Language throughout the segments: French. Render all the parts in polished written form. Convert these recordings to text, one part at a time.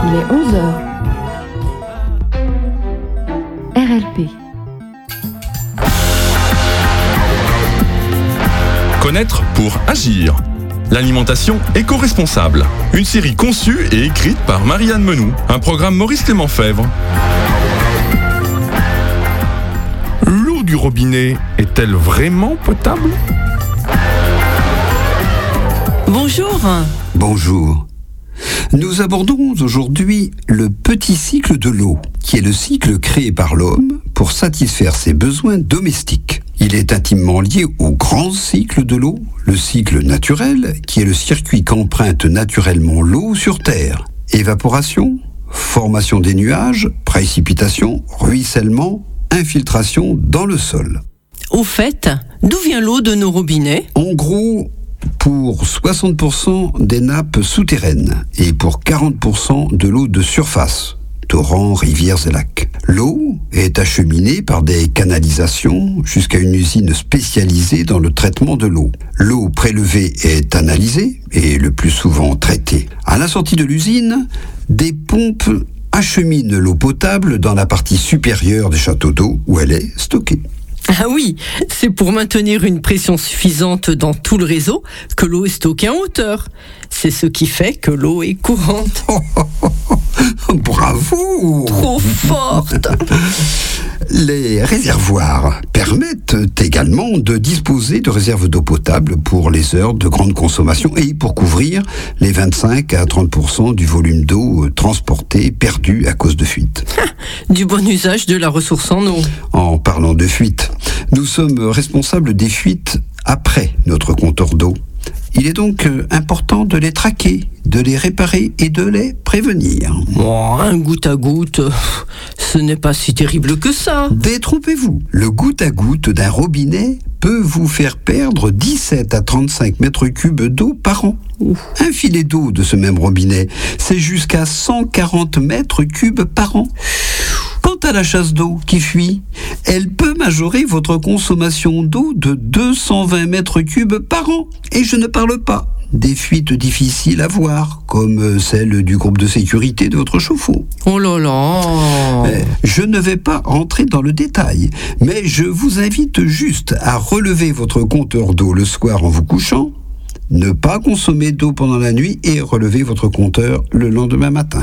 Il est 11h. RLP. Connaître pour agir. L'alimentation éco-responsable. Une série conçue et écrite par Marianne Menou. Un programme Maurice Clément Fèvre. L'eau du robinet est-elle vraiment potable ? Bonjour. Bonjour. Nous abordons aujourd'hui le petit cycle de l'eau, qui est le cycle créé par l'homme pour satisfaire ses besoins domestiques. Il est intimement lié au grand cycle de l'eau, le cycle naturel, qui est le circuit qu'emprunte naturellement l'eau sur Terre. Évaporation, formation des nuages, précipitation, ruissellement, infiltration dans le sol. Au fait, d'où vient l'eau de nos robinets ? En gros, pour 60% des nappes souterraines et pour 40% de l'eau de surface, torrents, rivières et lacs. L'eau est acheminée par des canalisations jusqu'à une usine spécialisée dans le traitement de l'eau. L'eau prélevée est analysée et le plus souvent traitée. À la sortie de l'usine, des pompes acheminent l'eau potable dans la partie supérieure des châteaux d'eau où elle est stockée. Ah oui, c'est pour maintenir une pression suffisante dans tout le réseau que l'eau est stockée en hauteur. C'est ce qui fait que l'eau est courante. Bravo! Trop forte! Les réservoirs permettent également de disposer de réserves d'eau potable pour les heures de grande consommation et pour couvrir les 25 à 30% du volume d'eau transporté perdu à cause de fuite. Du bon usage de la ressource en eau. En parlant de fuite, nous sommes responsables des fuites après notre compteur d'eau. Il est donc important de les traquer, de les réparer et de les prévenir. Oh, un goutte à goutte, ce n'est pas si terrible que ça. Détrompez-vous, le goutte à goutte d'un robinet peut vous faire perdre 17 à 35 mètres cubes d'eau par an. Un filet d'eau de ce même robinet, c'est jusqu'à 140 mètres cubes par an. Quant à la chasse d'eau qui fuit, elle peut majorer votre consommation d'eau de 220 mètres cubes par an. Et je ne parle pas des fuites difficiles à voir, comme celle du groupe de sécurité de votre chauffe-eau. Oh là là! Je ne vais pas rentrer dans le détail, mais je vous invite juste à relever votre compteur d'eau le soir en vous couchant, ne pas consommer d'eau pendant la nuit et relever votre compteur le lendemain matin.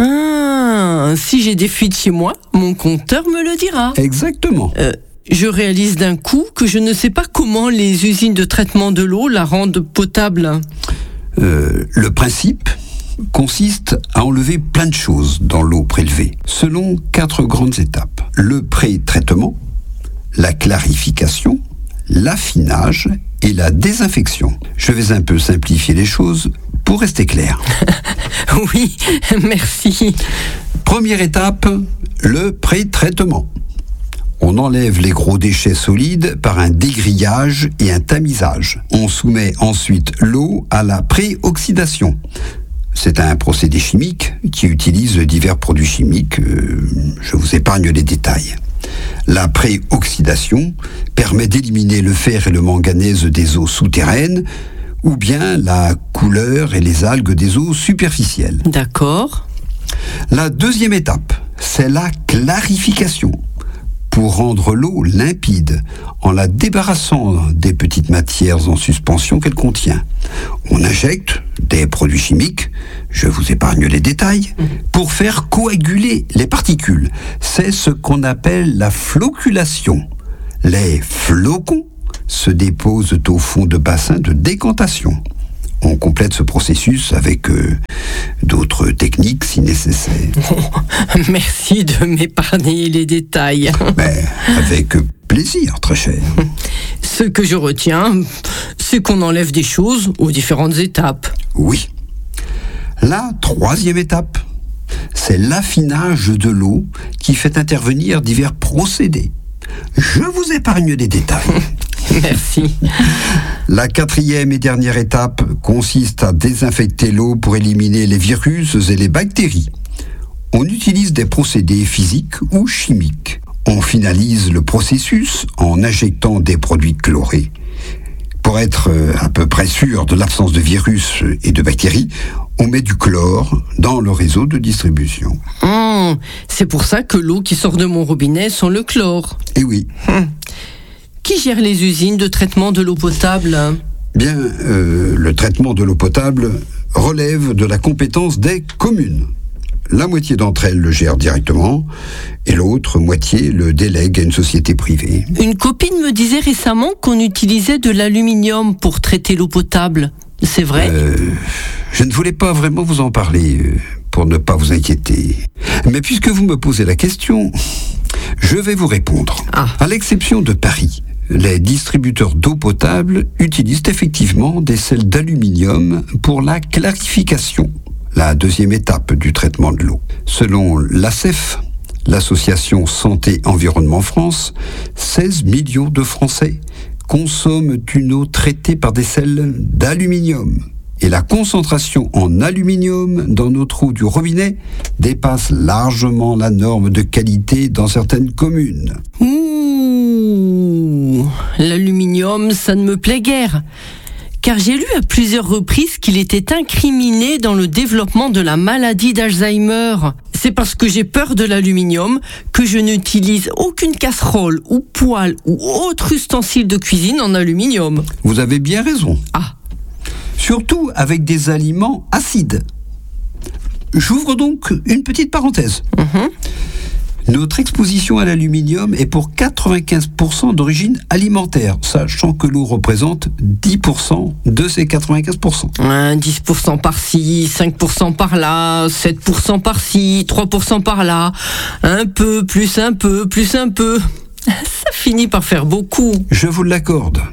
Ah, si j'ai des fuites chez moi, mon compteur me le dira. Exactement. Je réalise d'un coup que je ne sais pas comment les usines de traitement de l'eau la rendent potable. Le principe consiste à enlever plein de choses dans l'eau prélevée, selon 4 grandes étapes. Le pré-traitement, la clarification, l'affinage et la désinfection. Je vais un peu simplifier les choses pour rester clair. Oui, merci. Première étape, le pré-traitement. On enlève les gros déchets solides par un dégrillage et un tamisage. On soumet ensuite l'eau à la pré-oxydation. C'est un procédé chimique qui utilise divers produits chimiques. Je vous épargne les détails. La pré-oxydation permet d'éliminer le fer et le manganèse des eaux souterraines ou bien la couleur et les algues des eaux superficielles. D'accord. La deuxième étape, c'est la clarification. Pour rendre l'eau limpide, en la débarrassant des petites matières en suspension qu'elle contient. On injecte des produits chimiques, je vous épargne les détails, pour faire coaguler les particules. C'est ce qu'on appelle la floculation. Les flocons se déposent au fond de bassins de décantation. On complète ce processus avec d'autres techniques si nécessaire. Merci de m'épargner les détails. Avec plaisir, très cher. Ce que je retiens, c'est qu'on enlève des choses aux différentes étapes. Oui. La troisième étape, c'est l'affinage de l'eau qui fait intervenir divers procédés. Je vous épargne les détails. Merci. La quatrième et dernière étape consiste à désinfecter l'eau pour éliminer les virus et les bactéries. On utilise des procédés physiques ou chimiques. On finalise le processus en injectant des produits chlorés. Pour être à peu près sûr de l'absence de virus et de bactéries, on met du chlore dans le réseau de distribution. C'est pour ça que l'eau qui sort de mon robinet sent le chlore. Eh oui. Qui gère les usines de traitement de l'eau potable ? Bien, le traitement de l'eau potable relève de la compétence des communes. La moitié d'entre elles le gèrent directement et l'autre moitié le délègue à une société privée. Une copine me disait récemment qu'on utilisait de l'aluminium pour traiter l'eau potable. C'est vrai ? Je ne voulais pas vraiment vous en parler pour ne pas vous inquiéter. Mais puisque vous me posez la question, je vais vous répondre. À l'exception de Paris, les distributeurs d'eau potable utilisent effectivement des sels d'aluminium pour la clarification, la deuxième étape du traitement de l'eau. Selon l'ASEF, l'association Santé-Environnement France, 16 millions de Français consomment une eau traitée par des sels d'aluminium. Et la concentration en aluminium dans notre eau du robinet dépasse largement la norme de qualité dans certaines communes. L'aluminium, ça ne me plaît guère. Car j'ai lu à plusieurs reprises qu'il était incriminé dans le développement de la maladie d'Alzheimer. C'est parce que j'ai peur de l'aluminium que je n'utilise aucune casserole ou poêle ou autre ustensile de cuisine en aluminium. Vous avez bien raison. Surtout avec des aliments acides. J'ouvre donc une petite parenthèse. Notre exposition à l'aluminium est pour 95% d'origine alimentaire, sachant que l'eau représente 10% de ces 95%. 10% par-ci, 5% par-là, 7% par-ci, 3% par-là, un peu, plus un peu, plus un peu. Ça finit par faire beaucoup. Je vous l'accorde.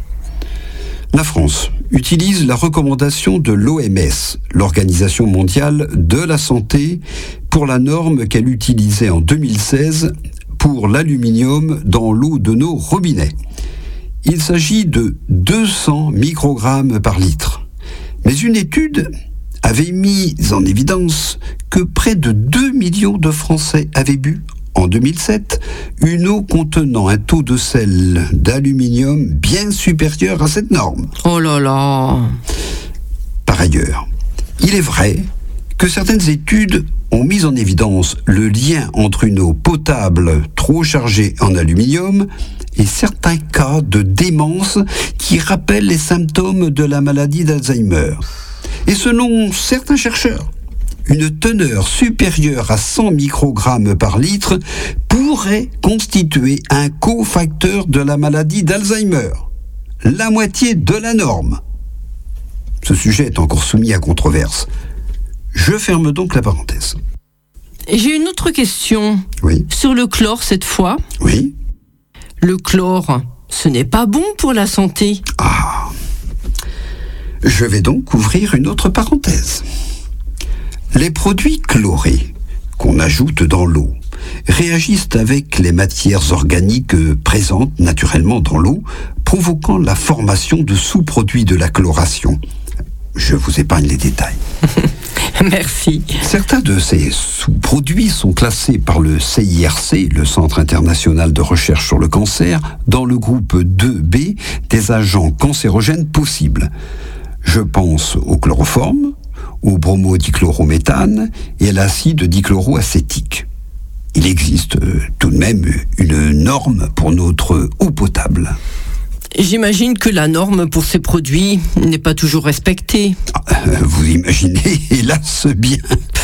La France utilise la recommandation de l'OMS, l'Organisation mondiale de la santé, pour la norme qu'elle utilisait en 2016 pour l'aluminium dans l'eau de nos robinets. Il s'agit de 200 microgrammes par litre. Mais une étude avait mis en évidence que près de 2 millions de Français avaient bu, en 2007, une eau contenant un taux de sel d'aluminium bien supérieur à cette norme. Oh là là! Par ailleurs, il est vrai que certaines études ont mis en évidence le lien entre une eau potable trop chargée en aluminium et certains cas de démence qui rappellent les symptômes de la maladie d'Alzheimer. Et selon certains chercheurs, une teneur supérieure à 100 microgrammes par litre pourrait constituer un cofacteur de la maladie d'Alzheimer, la moitié de la norme. Ce sujet est encore soumis à controverse. Je ferme donc la parenthèse. J'ai une autre question. Oui. Sur le chlore cette fois. Oui. Le chlore, ce n'est pas bon pour la santé. Je vais donc ouvrir une autre parenthèse. Les produits chlorés qu'on ajoute dans l'eau réagissent avec les matières organiques présentes naturellement dans l'eau, provoquant la formation de sous-produits de la chloration. Je vous épargne les détails. Merci. Certains de ces sous-produits sont classés par le CIRC, le Centre international de recherche sur le cancer, dans le groupe 2B des agents cancérogènes possibles. Je pense au chloroforme, au bromodichlorométhane et à l'acide dichloroacétique. Il existe tout de même une norme pour notre eau potable. J'imagine que la norme pour ces produits n'est pas toujours respectée. Vous imaginez, hélas bien.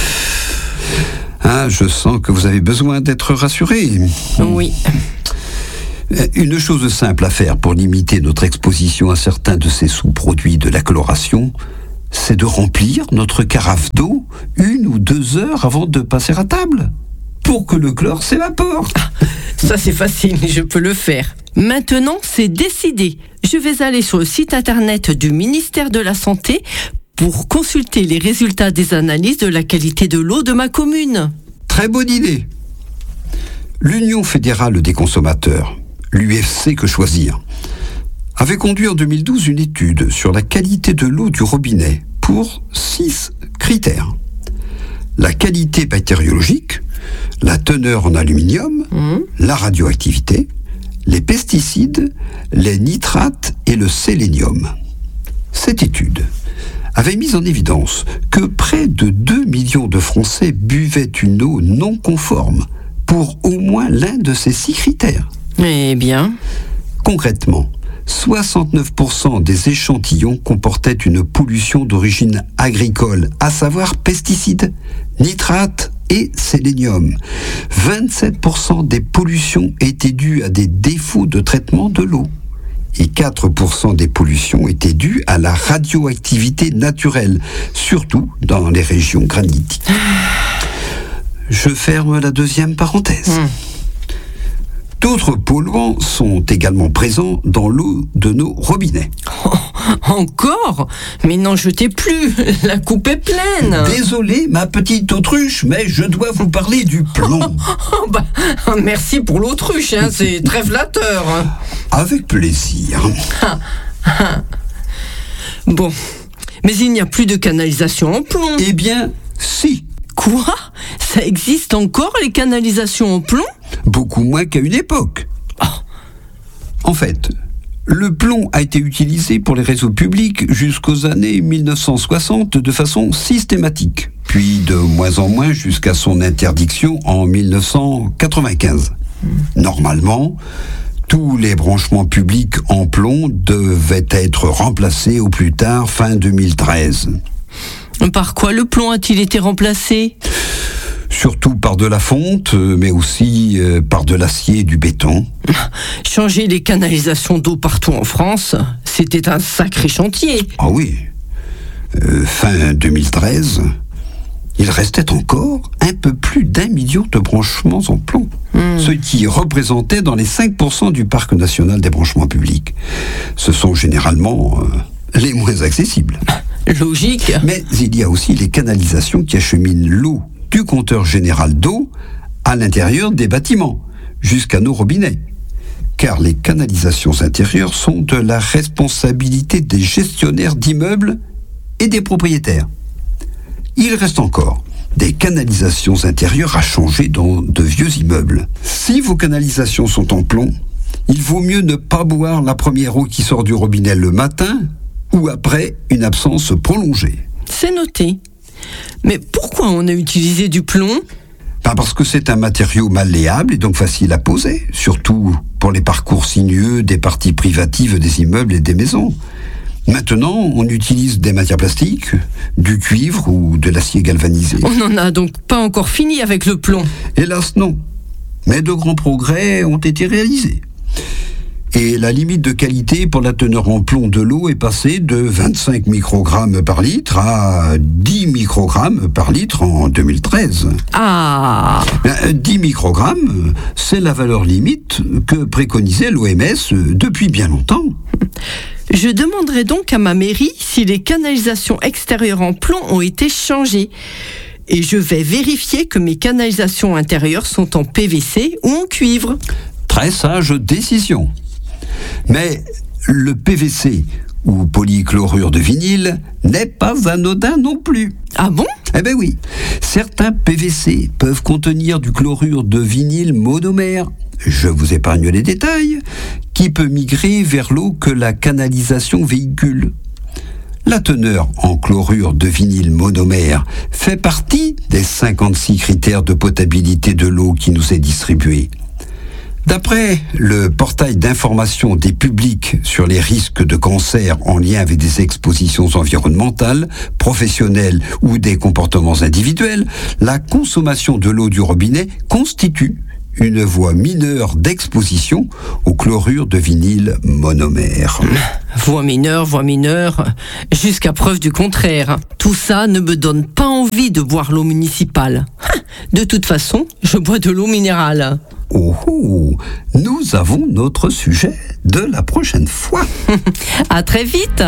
Je sens que vous avez besoin d'être rassuré. Oui. Une chose simple à faire pour limiter notre exposition à certains de ces sous-produits de la chloration, c'est de remplir notre carafe d'eau 1 ou 2 heures avant de passer à table, pour que le chlore s'évapore. Ça c'est facile, je peux le faire. Maintenant, c'est décidé. Je vais aller sur le site internet du ministère de la Santé pour consulter les résultats des analyses de la qualité de l'eau de ma commune. Très bonne idée. L'Union fédérale des consommateurs, l'UFC Que Choisir, avait conduit en 2012 une étude sur la qualité de l'eau du robinet pour 6 critères. La qualité bactériologique, la teneur en aluminium, la radioactivité, les pesticides, les nitrates et le sélénium. Cette étude avait mis en évidence que près de 2 millions de Français buvaient une eau non conforme pour au moins l'un de ces 6 critères. Eh bien, Concrètement, 69% des échantillons comportaient une pollution d'origine agricole, à savoir pesticides, nitrates et sélénium. 27% des pollutions étaient dues à des défauts de traitement de l'eau. Et 4% des pollutions étaient dues à la radioactivité naturelle, surtout dans les régions granitiques. Je ferme la deuxième parenthèse. D'autres polluants sont également présents dans l'eau de nos robinets. encore? Mais n'en jetez plus, la coupe est pleine. Désolé, ma petite autruche, mais je dois vous parler du plomb. Merci pour l'autruche, hein, c'est très flatteur. Avec plaisir. Bon, mais il n'y a plus de canalisation en plomb. Eh bien, si. Quoi? Ça existe encore, les canalisations en plomb? Beaucoup moins qu'à une époque. En fait, le plomb a été utilisé pour les réseaux publics jusqu'aux années 1960 de façon systématique, puis de moins en moins jusqu'à son interdiction en 1995. Normalement, tous les branchements publics en plomb devaient être remplacés au plus tard fin 2013. Par quoi le plomb a-t-il été remplacé? Surtout par de la fonte, mais aussi par de l'acier et du béton. Changer les canalisations d'eau partout en France, c'était un sacré chantier. Ah oui. Fin 2013, il restait encore un peu plus d'1 million de branchements en plomb, ce qui représentait dans les 5% du parc national des branchements publics. Ce sont généralement les moins accessibles. Logique. Mais il y a aussi les canalisations qui acheminent l'eau du compteur général d'eau à l'intérieur des bâtiments, jusqu'à nos robinets. Car les canalisations intérieures sont de la responsabilité des gestionnaires d'immeubles et des propriétaires. Il reste encore des canalisations intérieures à changer dans de vieux immeubles. Si vos canalisations sont en plomb, il vaut mieux ne pas boire la première eau qui sort du robinet le matin ou après une absence prolongée. C'est noté. Mais pourquoi on a utilisé du plomb? Parce que c'est un matériau malléable et donc facile à poser, surtout pour les parcours sinueux des parties privatives des immeubles et des maisons. Maintenant, on utilise des matières plastiques, du cuivre ou de l'acier galvanisé. On n'en a donc pas encore fini avec le plomb. Hélas non, mais de grands progrès ont été réalisés. Et la limite de qualité pour la teneur en plomb de l'eau est passée de 25 microgrammes par litre à 10 microgrammes par litre en 2013. Ah! 10 microgrammes, c'est la valeur limite que préconisait l'OMS depuis bien longtemps. Je demanderai donc à ma mairie si les canalisations extérieures en plomb ont été changées. Et je vais vérifier que mes canalisations intérieures sont en PVC ou en cuivre. Très sage décision. Mais le PVC, ou polychlorure de vinyle, n'est pas anodin non plus. Ah bon? Eh bien oui, certains PVC peuvent contenir du chlorure de vinyle monomère, je vous épargne les détails, qui peut migrer vers l'eau que la canalisation véhicule. La teneur en chlorure de vinyle monomère fait partie des 56 critères de potabilité de l'eau qui nous est distribuée. D'après le portail d'information des publics sur les risques de cancer en lien avec des expositions environnementales, professionnelles ou des comportements individuels, la consommation de l'eau du robinet constitue une voie mineure d'exposition au chlorure de vinyle monomère. Voie mineure, jusqu'à preuve du contraire. Tout ça ne me donne pas envie de boire l'eau municipale. De toute façon, je bois de l'eau minérale. Oh, nous avons notre sujet de la prochaine fois. À très vite.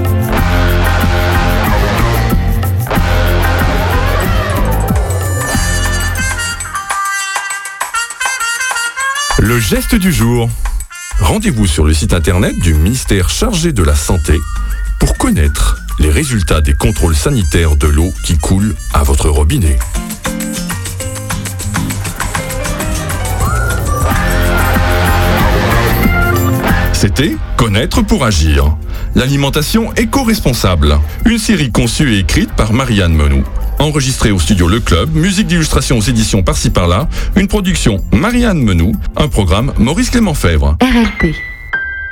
Le geste du jour. Rendez-vous sur le site internet du ministère chargé de la Santé pour connaître les résultats des contrôles sanitaires de l'eau qui coule à votre robinet. C'était Connaître pour agir. l'alimentation éco-responsable. Une série conçue et écrite par Marianne Menou. Enregistrée au studio Le Club, musique d'illustration aux éditions Par-ci Par-là, une production Marianne Menou, un programme Maurice Clément Fèvre. RLP.